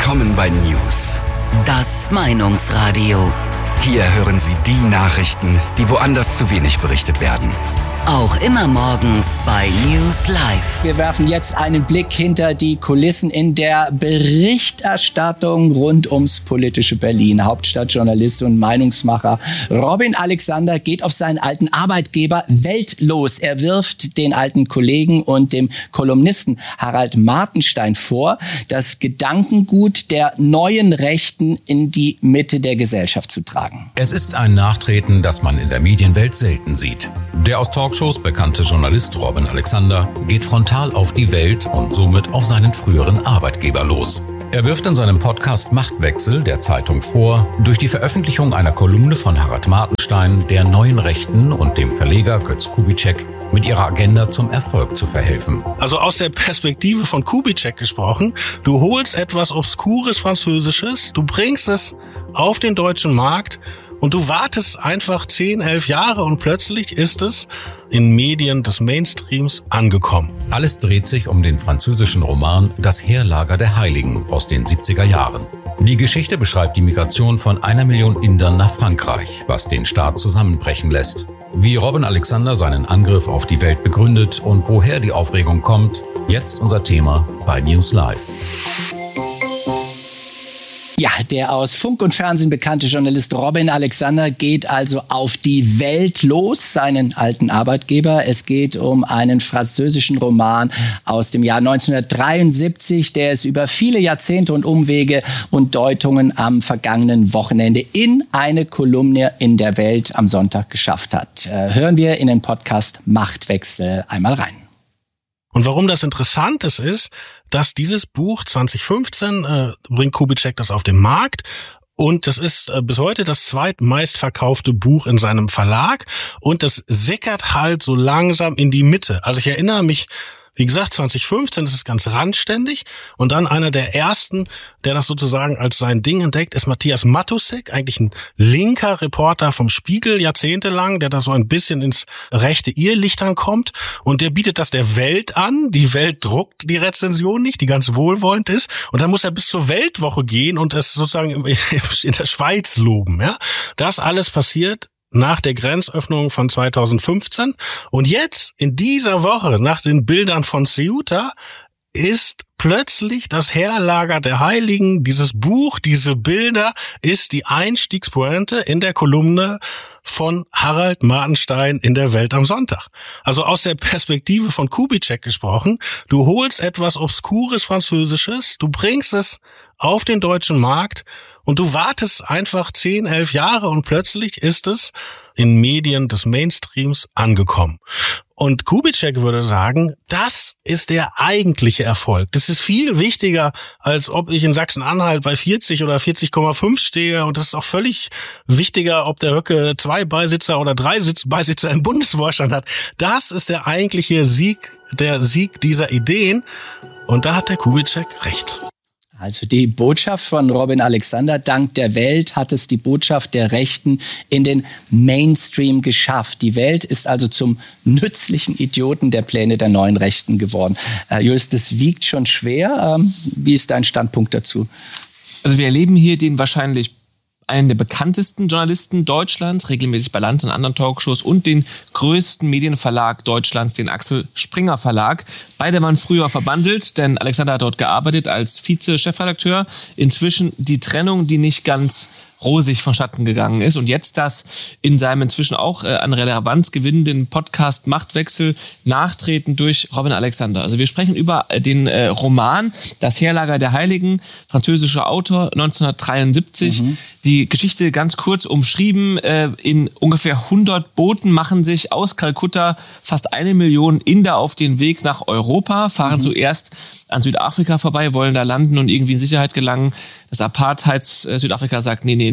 Willkommen bei News. Das Meinungsradio. Hier hören Sie die Nachrichten, die woanders zu wenig berichtet werden. Auch immer morgens bei News Live. Wir werfen jetzt einen Blick hinter die Kulissen in der Berichterstattung rund ums politische Berlin. Hauptstadtjournalist und Meinungsmacher Robin Alexander geht auf seinen alten Arbeitgeber Welt los. Er wirft den alten Kollegen und dem Kolumnisten Harald Martenstein vor, das Gedankengut der neuen Rechten in die Mitte der Gesellschaft zu tragen. Es ist ein Nachtreten, das man in der Medienwelt selten sieht. Der aus Talkshows bekannte Journalist Robin Alexander geht frontal auf die Welt und somit auf seinen früheren Arbeitgeber los. Er wirft in seinem Podcast Machtwechsel der Zeitung vor, durch die Veröffentlichung einer Kolumne von Harald Martenstein der neuen Rechten und dem Verleger Götz Kubitschek mit ihrer Agenda zum Erfolg zu verhelfen. Also aus der Perspektive von Kubitschek gesprochen, du holst etwas obskures Französisches, du bringst es auf den deutschen Markt und du wartest einfach 10, 11 Jahre und plötzlich ist es in Medien des Mainstreams angekommen. Alles dreht sich um den französischen Roman Das Heerlager der Heiligen aus den 70er Jahren. Die Geschichte beschreibt die Migration von 1 Million Indern nach Frankreich, was den Staat zusammenbrechen lässt. Wie Robin Alexander seinen Angriff auf die Welt begründet und woher die Aufregung kommt, jetzt unser Thema bei News Live. Ja, der aus Funk und Fernsehen bekannte Journalist Robin Alexander geht also auf die Welt los, seinen alten Arbeitgeber. Es geht um einen französischen Roman aus dem Jahr 1973, der es über viele Jahrzehnte und Umwege und Deutungen am vergangenen Wochenende in eine Kolumne in der Welt am Sonntag geschafft hat. Hören wir in den Podcast Machtwechsel einmal rein. Und warum das interessant ist, dass dieses Buch 2015 bringt Kubitschek das auf den Markt und das ist bis heute das zweitmeistverkaufte Buch in seinem Verlag und das sickert halt so langsam in die Mitte. Also ich erinnere mich, wie gesagt, 2015 ist es ganz randständig und dann einer der ersten, der das sozusagen als sein Ding entdeckt, ist Matthias Matusek, eigentlich ein linker Reporter vom Spiegel jahrzehntelang, der da so ein bisschen ins rechte Irrlichtern kommt und der bietet das der Welt an. Die Welt druckt die Rezension nicht, die ganz wohlwollend ist und dann muss er bis zur Weltwoche gehen und es sozusagen in der Schweiz loben. Ja, das alles passiert nach der Grenzöffnung von 2015. Und jetzt, in dieser Woche, nach den Bildern von Ceuta, ist plötzlich das Heerlager der Heiligen, dieses Buch, diese Bilder, ist die Einstiegspointe in der Kolumne von Harald Martenstein in der Welt am Sonntag. Also aus der Perspektive von Kubitschek gesprochen, du holst etwas obskures Französisches, du bringst es auf den deutschen Markt und du wartest einfach 10, 11 Jahre und plötzlich ist es in Medien des Mainstreams angekommen. Und Kubitschek würde sagen, das ist der eigentliche Erfolg. Das ist viel wichtiger, als ob ich in Sachsen-Anhalt bei 40 oder 40,5 stehe. Und das ist auch völlig wichtiger, ob der Höcke 2 Beisitzer oder 3 Beisitzer im Bundesvorstand hat. Das ist der eigentliche Sieg, der Sieg dieser Ideen. Und da hat der Kubitschek recht. Also die Botschaft von Robin Alexander, dank der Welt hat es die Botschaft der Rechten in den Mainstream geschafft. Die Welt ist also zum nützlichen Idioten der Pläne der neuen Rechten geworden. Julius, das wiegt schon schwer. Wie ist dein Standpunkt dazu? Also wir erleben hier den wahrscheinlich einen der bekanntesten Journalisten Deutschlands, regelmäßig bei Lanz und anderen Talkshows und den größten Medienverlag Deutschlands, den Axel Springer Verlag. Beide waren früher verbandelt, denn Alexander hat dort gearbeitet als Vize-Chefredakteur. Inzwischen die Trennung, die nicht ganz rosig vonstatten gegangen ist und jetzt das in seinem inzwischen auch an Relevanz gewinnenden Podcast Machtwechsel nachtreten durch Robin Alexander. Also wir sprechen über den Roman Das Heerlager der Heiligen, französischer Autor, 1973. Die Geschichte ganz kurz umschrieben, in ungefähr 100 Booten machen sich aus Kalkutta fast 1 Million Inder auf den Weg nach Europa, fahren zuerst an Südafrika vorbei, wollen da landen und irgendwie in Sicherheit gelangen. Das Apartheids-Südafrika sagt, nee.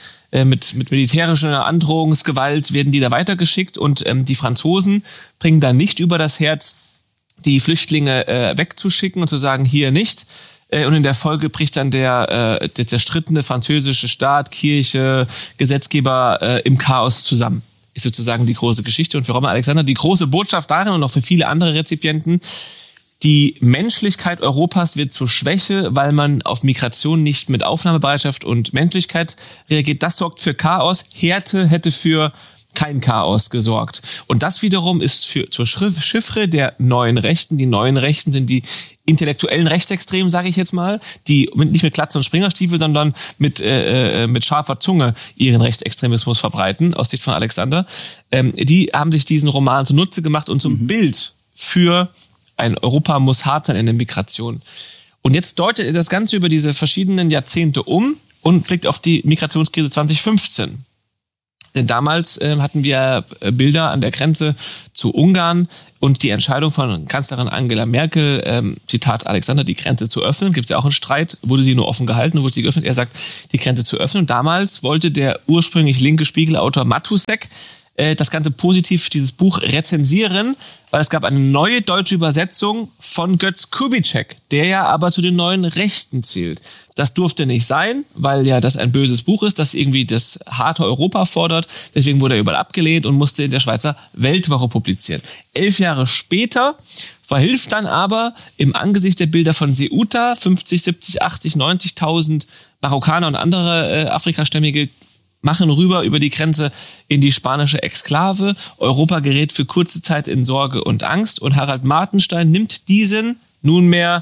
Mit militärischer Androhungsgewalt werden die da weitergeschickt und die Franzosen bringen dann nicht über das Herz, die Flüchtlinge wegzuschicken und zu sagen, hier nicht. Und in der Folge bricht dann der zerstrittene französische Staat, Kirche, Gesetzgeber im Chaos zusammen. Ist sozusagen die große Geschichte. Und für Robin Alexander die große Botschaft darin und auch für viele andere Rezipienten, Die Menschlichkeit Europas wird zur Schwäche, weil man auf Migration nicht mit Aufnahmebereitschaft und Menschlichkeit reagiert. Das sorgt für Chaos. Härte hätte für kein Chaos gesorgt. Und das wiederum ist zur Chiffre der neuen Rechten. Die neuen Rechten sind die intellektuellen Rechtsextremen, sage ich jetzt mal, die nicht mit Glatze und Springerstiefel, sondern mit scharfer Zunge ihren Rechtsextremismus verbreiten, aus Sicht von Alexander. Die haben sich diesen Roman zunutze gemacht und zum Bild für ein Europa muss hart sein in der Migration. Und jetzt deutet er das Ganze über diese verschiedenen Jahrzehnte um und blickt auf die Migrationskrise 2015. Denn damals hatten wir Bilder an der Grenze zu Ungarn und die Entscheidung von Kanzlerin Angela Merkel, Zitat Alexander, die Grenze zu öffnen. Gibt es ja auch einen Streit, wurde sie nur offen gehalten, wurde sie geöffnet? Er sagt, die Grenze zu öffnen. Und damals wollte der ursprünglich linke Spiegelautor Matusek das Ganze positiv, dieses Buch rezensieren, weil es gab eine neue deutsche Übersetzung von Götz Kubitschek, der ja aber zu den neuen Rechten zählt. Das durfte nicht sein, weil ja das ein böses Buch ist, das irgendwie das harte Europa fordert. Deswegen wurde er überall abgelehnt und musste in der Schweizer Weltwoche publizieren. 11 Jahre später verhilft dann aber im Angesicht der Bilder von Ceuta 50, 70, 80, 90.000 Marokkaner und andere afrikastämmige machen rüber über die Grenze in die spanische Exklave. Europa gerät für kurze Zeit in Sorge und Angst und Harald Martenstein nimmt diesen nunmehr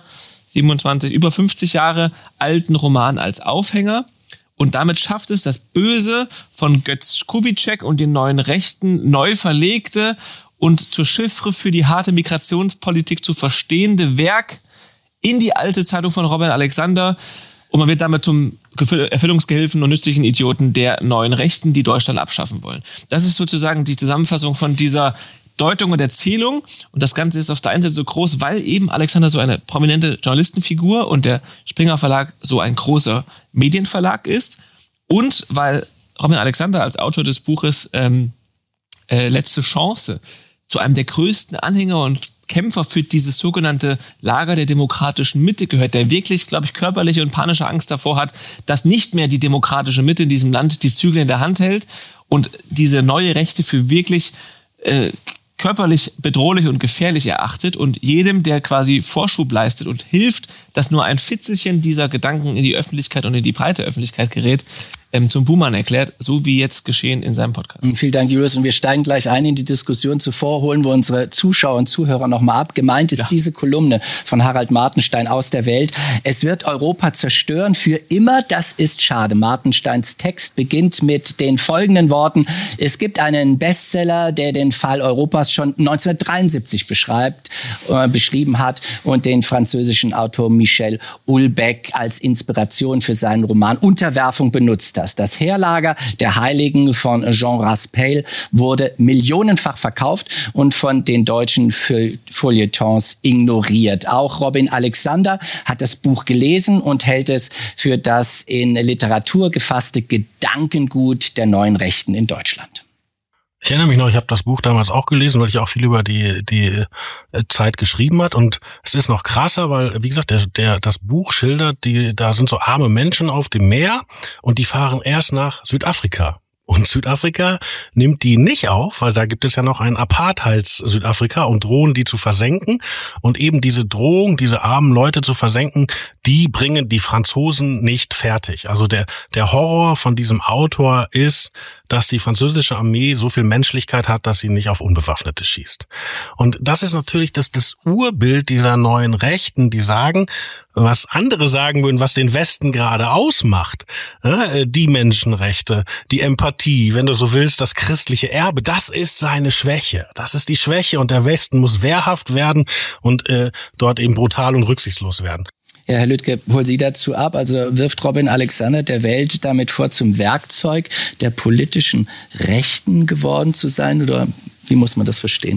27, über 50 Jahre alten Roman als Aufhänger und damit schafft es das Böse von Götz Kubitschek und den neuen Rechten neu verlegte und zur Chiffre für die harte Migrationspolitik zu verstehende Werk in die alte Zeitung von Robin Alexander und man wird damit zum Erfüllungsgehilfen und nützlichen Idioten der neuen Rechten, die Deutschland abschaffen wollen. Das ist sozusagen die Zusammenfassung von dieser Deutung und Erzählung. Und das Ganze ist auf der einen Seite so groß, weil eben Alexander so eine prominente Journalistenfigur und der Springer Verlag so ein großer Medienverlag ist. Und weil Robin Alexander als Autor des Buches Letzte Chance zu einem der größten Anhänger und Kämpfer für dieses sogenannte Lager der demokratischen Mitte gehört, der wirklich, glaube ich, körperliche und panische Angst davor hat, dass nicht mehr die demokratische Mitte in diesem Land die Zügel in der Hand hält und diese neue Rechte für wirklich körperlich bedrohlich und gefährlich erachtet und jedem, der quasi Vorschub leistet und hilft, dass nur ein Fitzelchen dieser Gedanken in die Öffentlichkeit und in die breite Öffentlichkeit gerät, zum Buhmann erklärt, so wie jetzt geschehen in seinem Podcast. Vielen Dank, Julius. Und wir steigen gleich ein in die Diskussion. Zuvor holen wir unsere Zuschauer und Zuhörer nochmal ab. Gemeint ist diese Kolumne von Harald Martenstein aus der Welt. Es wird Europa zerstören für immer. Das ist schade. Martensteins Text beginnt mit den folgenden Worten. Es gibt einen Bestseller, der den Fall Europas schon 1973 beschrieben hat und den französischen Autor Michel Houellebecq als Inspiration für seinen Roman Unterwerfung benutzt hat. Das Heerlager der Heiligen von Jean Raspail wurde millionenfach verkauft und von den deutschen Feuilletons ignoriert. Auch Robin Alexander hat das Buch gelesen und hält es für das in Literatur gefasste Gedankengut der neuen Rechten in Deutschland. Ich erinnere mich noch, ich habe das Buch damals auch gelesen, weil ich auch viel über die Zeit geschrieben hat und es ist noch krasser, weil, wie gesagt, das Buch schildert, da sind so arme Menschen auf dem Meer und die fahren erst nach Südafrika. Und Südafrika nimmt die nicht auf, weil da gibt es ja noch ein Apartheids-Südafrika und drohen die zu versenken. Und eben diese Drohung, diese armen Leute zu versenken, die bringen die Franzosen nicht fertig. Also der Horror von diesem Autor ist, dass die französische Armee so viel Menschlichkeit hat, dass sie nicht auf Unbewaffnete schießt. Und das ist natürlich das Urbild dieser neuen Rechten, die sagen, was andere sagen würden, was den Westen gerade ausmacht. Die Menschenrechte, die Empathie, wenn du so willst, das christliche Erbe, das ist seine Schwäche. Das ist die Schwäche und der Westen muss wehrhaft werden und dort eben brutal und rücksichtslos werden. Ja, Herr Lüdke, hol Sie dazu ab. Also wirft Robin Alexander der Welt damit vor, zum Werkzeug der politischen Rechten geworden zu sein? Oder wie muss man das verstehen?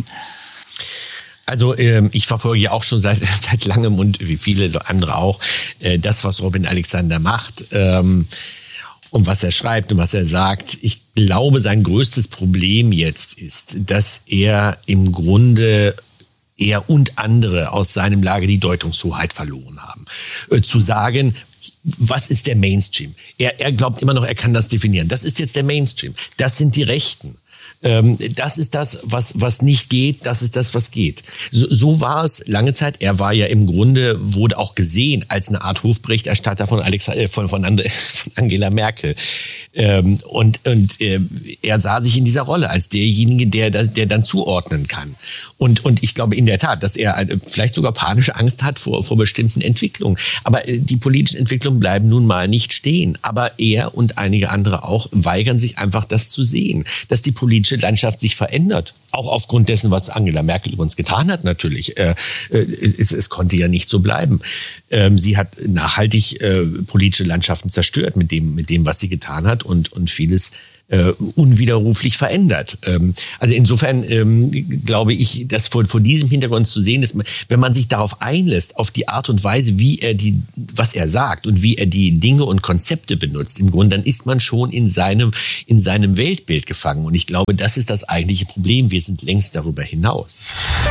Also ich verfolge ja auch schon seit langem und wie viele andere auch das, was Robin Alexander macht und was er schreibt und was er sagt. Ich glaube, sein größtes Problem jetzt ist, dass er im Grunde er und andere aus seinem Lager die Deutungshoheit verloren haben. Zu sagen, was ist der Mainstream? Er glaubt immer noch, er kann das definieren. Das ist jetzt der Mainstream. Das sind die Rechten. Das ist das, was nicht geht, das ist das, was geht. So war es lange Zeit. Er war ja im Grunde, wurde auch gesehen als eine Art Hofberichterstatter von Angela Merkel. Und er sah sich in dieser Rolle als derjenige, der dann zuordnen kann. Und ich glaube in der Tat, dass er vielleicht sogar panische Angst hat vor bestimmten Entwicklungen. Aber die politischen Entwicklungen bleiben nun mal nicht stehen. Aber er und einige andere auch weigern sich einfach, das zu sehen, dass die politische Landschaft sich verändert. Auch aufgrund dessen, was Angela Merkel übrigens getan hat, natürlich. Es konnte ja nicht so bleiben. Sie hat nachhaltig politische Landschaften zerstört mit dem, was sie getan hat und vieles unwiderruflich verändert. Also insofern glaube ich, dass vor diesem Hintergrund zu sehen ist, wenn man sich darauf einlässt, auf die Art und Weise, was er sagt und wie er die Dinge und Konzepte benutzt, im Grunde, dann ist man schon in seinem Weltbild gefangen. Und ich glaube, das ist das eigentliche Problem. Wir sind längst darüber hinaus.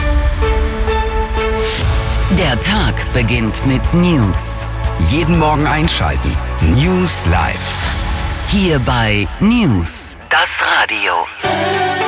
Der Tag beginnt mit News. Jeden Morgen einschalten. News Live. Hier bei News, das Radio.